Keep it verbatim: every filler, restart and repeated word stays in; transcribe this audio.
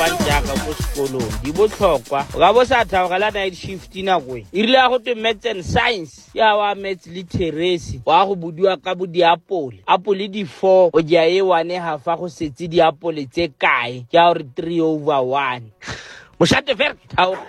jaaka ko sekolong di botlhokwa o ka bo sa thabogela night shift nako e rile ya go twe maths and science ya wa maths literacy wa go bodiwa ka bo diapole apole di four o ja e one half go setse diapole tse kae ke a re three over one mošate fela